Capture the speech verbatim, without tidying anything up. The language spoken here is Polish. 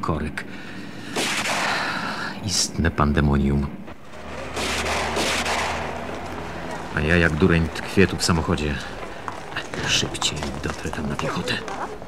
korek. Istne pandemonium. A ja jak dureń tkwię tu w samochodzie. Szybciej dotrę tam na piechotę.